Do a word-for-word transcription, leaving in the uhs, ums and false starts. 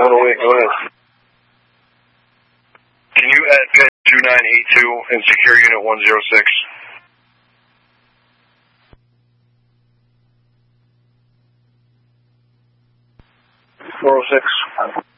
oh eight, go ahead. Can you add pin two nine eight two and secure unit one zero six? four oh six.